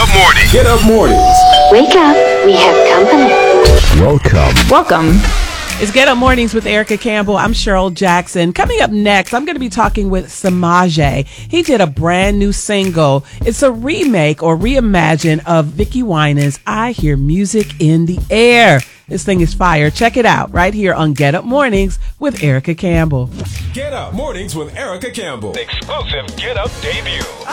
Up Mornings. Get Up Mornings. Wake up, we have company. Welcome. It's Get Up Mornings with Erica Campbell. I'm Cheryl Jackson. Coming up next, I'm going to be talking with Samaje. He did a brand new single. It's a remake or reimagine of Vicki Winans' I Hear Music in the Air. This thing is fire. Check it out right here on Get Up Mornings with Erica Campbell. Get Up Mornings with Erica Campbell. Exclusive Get Up debut.